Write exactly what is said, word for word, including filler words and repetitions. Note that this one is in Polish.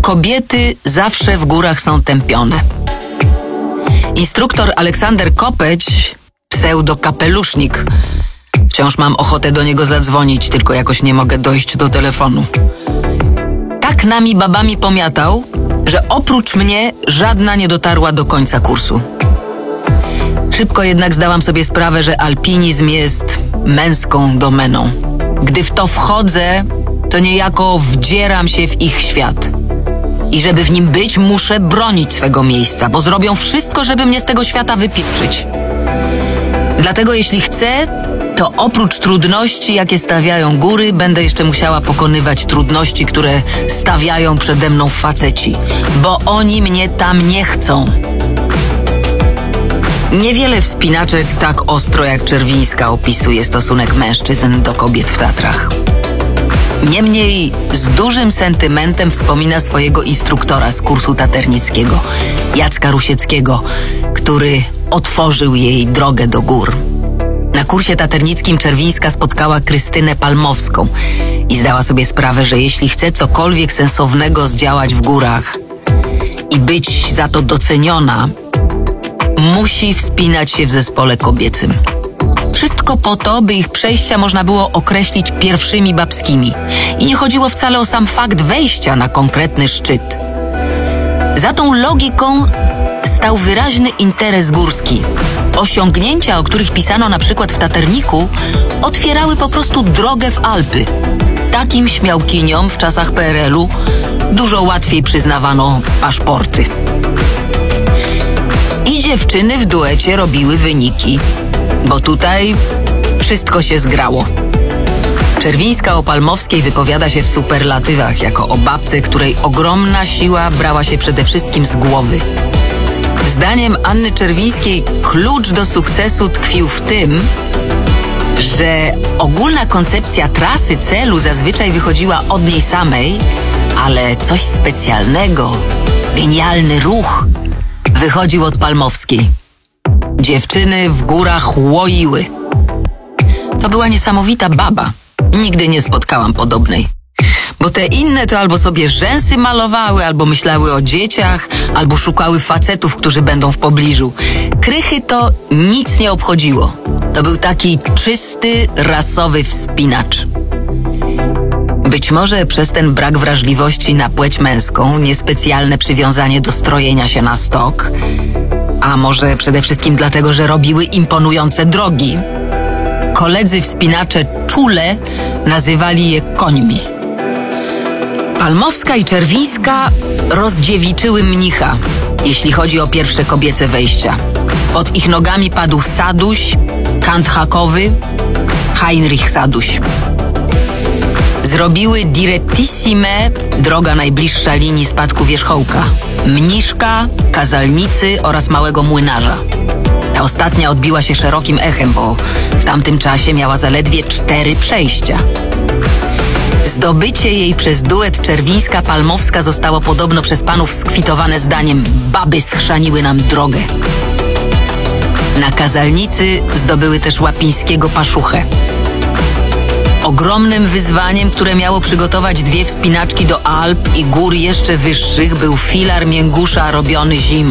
kobiety zawsze w górach są tępione. Instruktor Aleksander Kopeć, pseudo kapelusznik. Wciąż mam ochotę do niego zadzwonić, tylko jakoś nie mogę dojść do telefonu. Tak nami babami pomiatał, że oprócz mnie żadna nie dotarła do końca kursu. Szybko jednak zdałam sobie sprawę, że alpinizm jest męską domeną. Gdy w to wchodzę, to niejako wdzieram się w ich świat. I żeby w nim być, muszę bronić swego miejsca, bo zrobią wszystko, żeby mnie z tego świata wypieprzyć. Dlatego jeśli chcę, to oprócz trudności, jakie stawiają góry, będę jeszcze musiała pokonywać trudności, które stawiają przede mną faceci, bo oni mnie tam nie chcą. Niewiele wspinaczek tak ostro jak Czerwińska opisuje stosunek mężczyzn do kobiet w Tatrach. Niemniej z dużym sentymentem wspomina swojego instruktora z kursu taternickiego, Jacka Rusieckiego, który otworzył jej drogę do gór. Na kursie taternickim Czerwińska spotkała Krystynę Palmowską i zdała sobie sprawę, że jeśli chce cokolwiek sensownego zdziałać w górach i być za to doceniona, musi wspinać się w zespole kobiecym. Wszystko po to, by ich przejścia można było określić pierwszymi babskimi. I nie chodziło wcale o sam fakt wejścia na konkretny szczyt. Za tą logiką stał wyraźny interes górski. Osiągnięcia, o których pisano na przykład w Taterniku, otwierały po prostu drogę w Alpy. Takim śmiałkiniom w czasach P R L u dużo łatwiej przyznawano paszporty. I dziewczyny w duecie robiły wyniki, bo tutaj wszystko się zgrało. Czerwińska o Palmowskiej wypowiada się w superlatywach, jako o babce, której ogromna siła brała się przede wszystkim z głowy. Zdaniem Anny Czerwińskiej klucz do sukcesu tkwił w tym, że ogólna koncepcja trasy celu zazwyczaj wychodziła od niej samej, ale coś specjalnego, genialny ruch wychodził od Palmowskiej. Dziewczyny w górach łoiły. To była niesamowita baba. Nigdy nie spotkałam podobnej. Bo te inne to albo sobie rzęsy malowały, albo myślały o dzieciach, albo szukały facetów, którzy będą w pobliżu. Krychy to nic nie obchodziło. To był taki czysty, rasowy wspinacz. Być może przez ten brak wrażliwości na płeć męską, niespecjalne przywiązanie do strojenia się na stok, a może przede wszystkim dlatego, że robiły imponujące drogi, koledzy wspinacze czule nazywali je końmi. Palmowska i Czerwińska rozdziewiczyły mnicha, jeśli chodzi o pierwsze kobiece wejścia. Pod ich nogami padł Saduś, Kant Hakowy, Heinrich Saduś. Zrobiły direttissime, droga najbliższa linii spadku wierzchołka, Mniszka, Kazalnicy oraz Małego Młynarza. Ta ostatnia odbiła się szerokim echem, bo w tamtym czasie miała zaledwie cztery przejścia. Zdobycie jej przez duet Czerwińska-Palmowska zostało podobno przez panów skwitowane zdaniem: baby schrzaniły nam drogę. Na Kazalnicy zdobyły też Łapińskiego Paszuchę. Ogromnym wyzwaniem, które miało przygotować dwie wspinaczki do Alp i gór jeszcze wyższych, był filar Mięgusza robiony zimą.